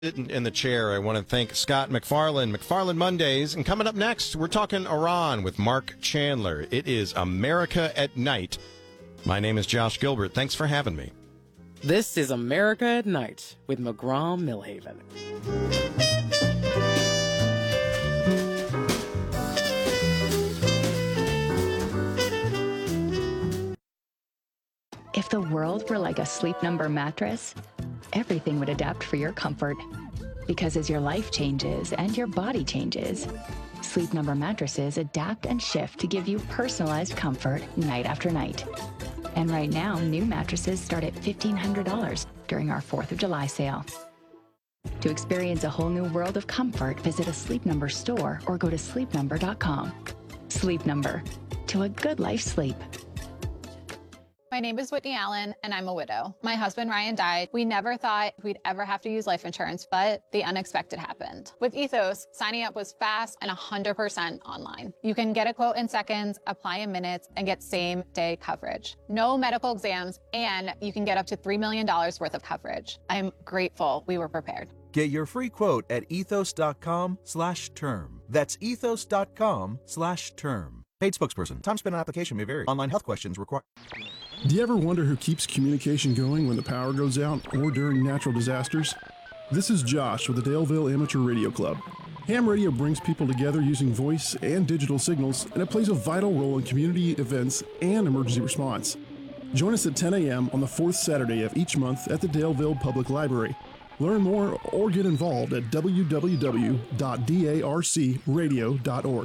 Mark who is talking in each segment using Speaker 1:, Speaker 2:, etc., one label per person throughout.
Speaker 1: In the chair, I want to thank Scott McFarland, McFarland Mondays. And coming up next, we're talking Iran with Mark Chandler. It is America at Night. My name is Josh Gilbert. Thanks for having me.
Speaker 2: This is America at Night with McGraw Millhaven.
Speaker 3: If the world were like a Sleep Number mattress, everything would adapt for your comfort. Because as your life changes and your body changes, Sleep Number mattresses adapt and shift to give you personalized comfort night after night. And right now, new mattresses start at $1,500 during our 4th of July sale. To experience a whole new world of comfort, visit a Sleep Number store or go to sleepnumber.com. Sleep Number. To a good life sleep.
Speaker 4: My name is Whitney Allen, and I'm a widow. My husband, Ryan, died. We never thought we'd ever have to use life insurance, but the unexpected happened. With Ethos, signing up was fast and 100% online. You can get a quote in seconds, apply in minutes, and get same-day coverage. No medical exams, and you can get up to $3 million worth of coverage. I'm grateful we were prepared.
Speaker 5: Get your free quote at ethos.com/term. That's ethos.com/term. Paid spokesperson. Time spent on application may vary. Online health questions require.
Speaker 6: Do you ever wonder who keeps communication going when the power goes out or during natural disasters? This is Josh with the Daleville Amateur Radio Club. Ham radio brings people together using voice and digital signals, and it plays a vital role in community events and emergency response. Join us at 10 a.m. on the fourth Saturday of each month at the Daleville Public Library. Learn more or get involved at www.darcradio.org.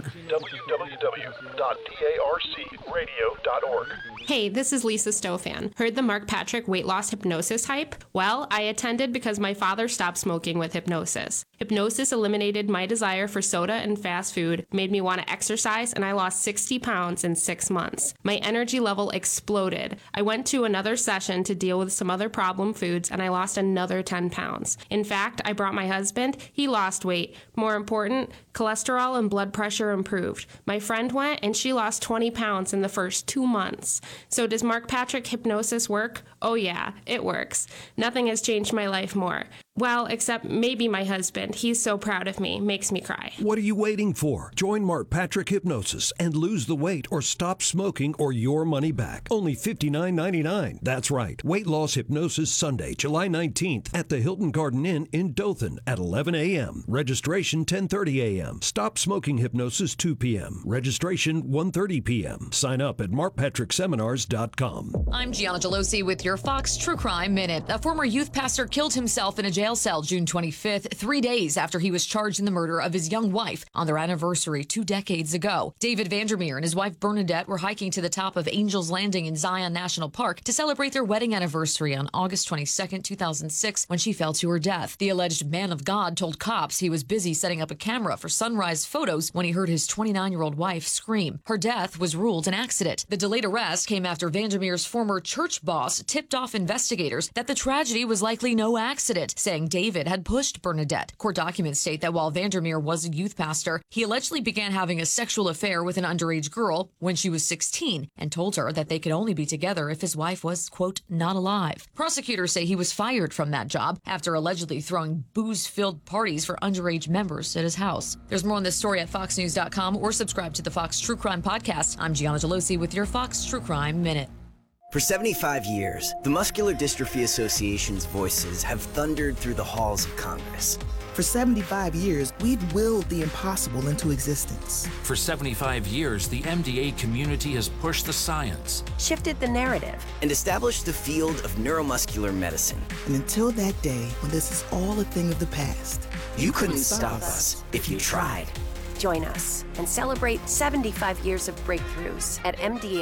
Speaker 7: www.darcradio.org. Hey, this is Lisa Stofan. Heard the Mark Patrick weight loss hypnosis hype? Well, I attended because my father stopped smoking with hypnosis. Hypnosis eliminated my desire for soda and fast food, made me want to exercise, and I lost 60 pounds in 6 months. My energy level exploded. I went to another session to deal with some other problem foods, and I lost another 10 pounds. In fact, I brought my husband. He lost weight. More important, cholesterol and blood pressure improved. My friend went, and she lost 20 pounds in the first 2 months. So does Mark Patrick hypnosis work? Oh yeah, it works. Nothing has changed my life more. Well, except maybe my husband. He's so proud of me. Makes me cry.
Speaker 8: What are you waiting for? Join Mark Patrick Hypnosis and lose the weight or stop smoking or your money back. Only $59.99. That's right. Weight Loss Hypnosis Sunday, July 19th at the Hilton Garden Inn in Dothan at 11 a.m. Registration 10:30 a.m. Stop Smoking Hypnosis 2 p.m. Registration 1:30 p.m. Sign up at markpatrickseminars.com.
Speaker 9: I'm Gianna Gelosi with your Fox True Crime Minute. A former youth pastor killed himself in a jail cell June 25th, 3 days after he was charged in the murder of his young wife on their anniversary 2 decades ago. David Vandermeer and his wife Bernadette were hiking to the top of Angel's Landing in Zion National Park to celebrate their wedding anniversary on August 22nd, 2006, when she fell to her death. The alleged man of God told cops he was busy setting up a camera for sunrise photos when he heard his 29-year-old wife scream. Her death was ruled an accident. The delayed arrest came after Vandermeer's former church boss tipped off investigators that the tragedy was likely no accident, saying David had pushed Bernadette. Court documents state that while Vandermeer was a youth pastor, he allegedly began having a sexual affair with an underage girl when she was 16 and told her that they could only be together if his wife was, quote, not alive. Prosecutors say he was fired from that job after allegedly throwing booze-filled parties for underage members at his house. There's more on this story at foxnews.com or subscribe to the Fox True Crime Podcast. I'm Gianna Gelosi with your Fox True Crime Minute.
Speaker 10: For 75 years, the Muscular Dystrophy Association's voices have thundered through the halls of Congress.
Speaker 11: For 75 years, we've willed the impossible into existence.
Speaker 12: For 75 years, the MDA community has pushed the science,
Speaker 13: shifted the narrative,
Speaker 10: and established the field of neuromuscular medicine.
Speaker 11: And until that day, when this is all a thing of the past,
Speaker 10: you couldn't stop us if you tried.
Speaker 13: Join us and celebrate 75 years of breakthroughs at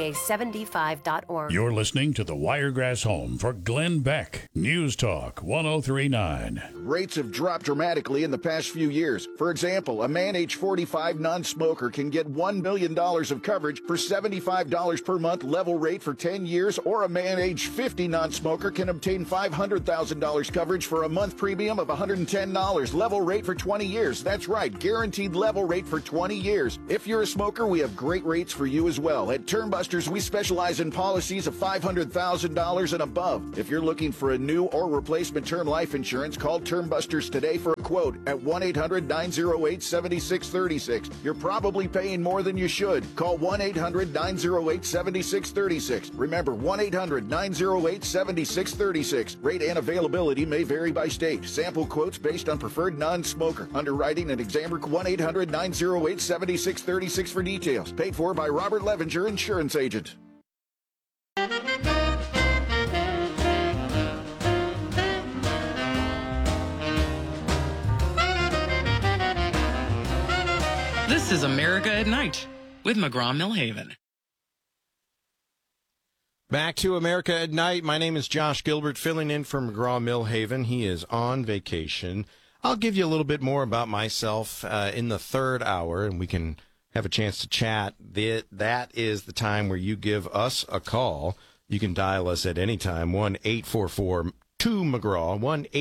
Speaker 13: MDA75.org.
Speaker 14: You're listening to the Wiregrass Home for Glenn Beck. News Talk 1039.
Speaker 15: Rates have dropped dramatically in the past few years. For example, a man age 45 non-smoker can get $1 million of coverage for $75 per month level rate for 10 years, or a man age 50 non-smoker can obtain $500,000 coverage for a month premium of $110 level rate for 20 years. That's right, guaranteed level rate rate for 20 years. If you're a smoker, we have great rates for you as well. At Termbusters, we specialize in policies of $500,000 and above. If you're looking for a new or replacement term life insurance, call Termbusters today for a quote at 1-800-908-7636. You're probably paying more than you should. Call 1-800-908-7636. Remember, 1-800-908-7636. Rate and availability may vary by state. Sample quotes based on preferred non-smoker. Underwriting and exam. 1-800-908-7636 for details. Paid for by Robert Levenger, insurance agent.
Speaker 2: This is America at Night with McGraw-Millhaven.
Speaker 1: Back to America at Night. My name is Josh Gilbert, filling in for McGraw-Millhaven. He is on vacation. I'll give you a little bit more about myself in the third hour, and we can have a chance to chat. That is the time where you give us a call. You can dial us at any time, 1-844-2-McGraw,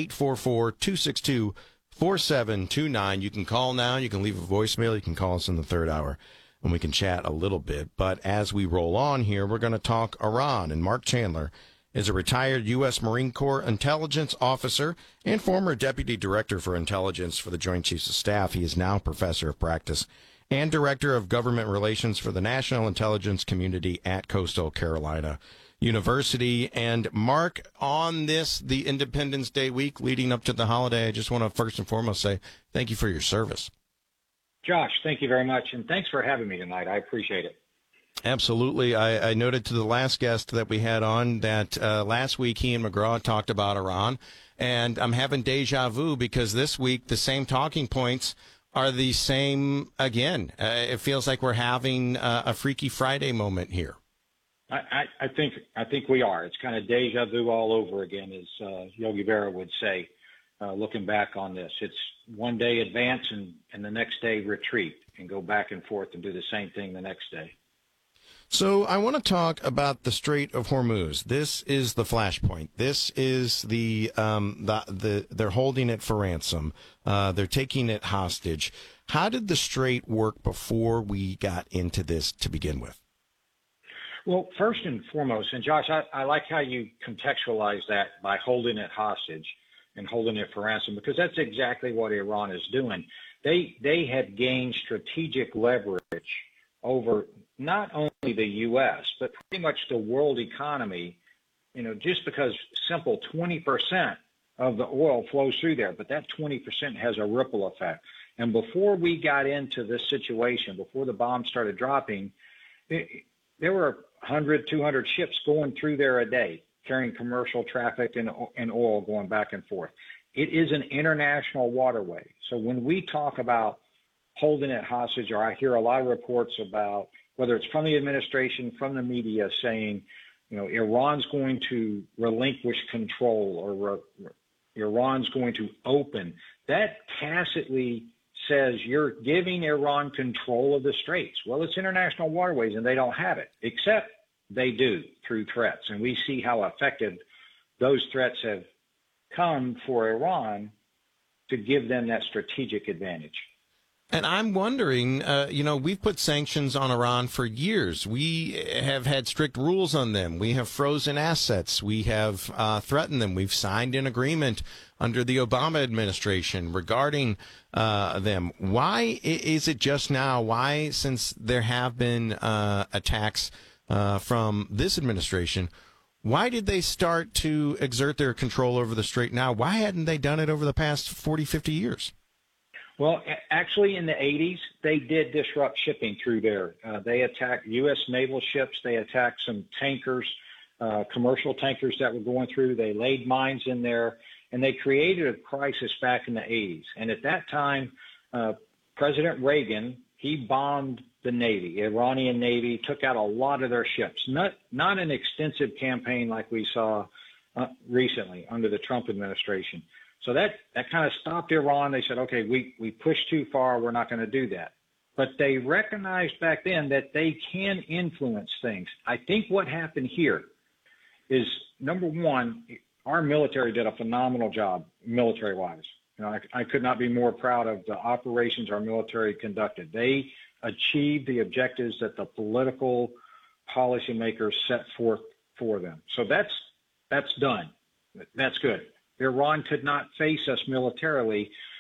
Speaker 1: 1-844-262-4729. You can call now. You can leave a voicemail. You can call us in the third hour, and we can chat a little bit. But as we roll on here, we're going to talk Iran. And Mark Chandler is a retired U.S. Marine Corps intelligence officer and former deputy director for intelligence for the Joint Chiefs of Staff. He is now professor of practice and director of government relations for the National Intelligence Community at Coastal Carolina University. And Mark, on the Independence Day week leading up to the holiday, I just want to first and foremost say thank you for your service.
Speaker 16: Josh, thank you very much, and thanks for having me tonight. I appreciate it.
Speaker 1: Absolutely. I noted to the last guest that we had on that last week he and McGraw talked about Iran, and I'm having deja vu because this week the same talking points are the same again. It feels like we're having a Freaky Friday moment here.
Speaker 16: I think we are. It's kind of deja vu all over again, as Yogi Berra would say, looking back on this. It's one day advance and the next day retreat and go back and forth and do the same thing the next day.
Speaker 1: So I want to talk about the Strait of Hormuz. This is the flashpoint. This is they're holding it for ransom. They're taking it hostage. How did the strait work before we got into this to begin with?
Speaker 16: Well, first and foremost, and Josh, I like how you contextualize that by holding it hostage and holding it for ransom, because that's exactly what Iran is doing. They have gained strategic leverage over not only the U.S., but pretty much the world economy, just because simple 20% of the oil flows through there, but that 20% has a ripple effect. And before we got into this situation, before the bombs started dropping, there were 100, 200 ships going through there a day, carrying commercial traffic and oil going back and forth. It is an international waterway. So when we talk about holding it hostage, or I hear a lot of reports about, whether it's from the administration, from the media, saying, Iran's going to relinquish control or Iran's going to open, that tacitly says you're giving Iran control of the straits. Well, it's international waterways, and they don't have it, except they do through threats. And we see how effective those threats have come for Iran to give them that strategic advantage.
Speaker 1: And I'm wondering, we've put sanctions on Iran for years. We have had strict rules on them. We have frozen assets. We have threatened them. We've signed an agreement under the Obama administration regarding them. Why is it just now? Why, since there have been attacks from this administration, why did they start to exert their control over the strait now? Why hadn't they done it over the past 40, 50 years?
Speaker 16: Well, actually, in the 80s, they did disrupt shipping through there. They attacked U.S. naval ships. They attacked some tankers, commercial tankers that were going through. They laid mines in there, and they created a crisis back in the 80s. And at that time, President Reagan, he bombed the Navy, Iranian Navy, took out a lot of their ships. Not an extensive campaign like we saw recently under the Trump administration. So that kind of stopped Iran. They said, okay, we pushed too far. We're not going to do that. But they recognized back then that they can influence things. I think what happened here is, number one, our military did a phenomenal job military-wise. You know, I could not be more proud of the operations our military conducted. They achieved the objectives that the political policymakers set forth for them. So that's done. That's good. Iran could not face us militarily